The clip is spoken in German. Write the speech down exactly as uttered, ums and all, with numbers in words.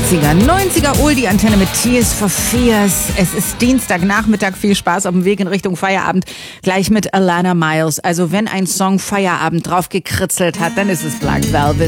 achtziger, neunziger Oldie Antenne mit Tears for Fears. Es ist Dienstagnachmittag, viel Spaß auf dem Weg in Richtung Feierabend. Gleich mit Alana Miles. Also wenn ein Song Feierabend drauf gekritzelt hat, dann ist es Black Velvet.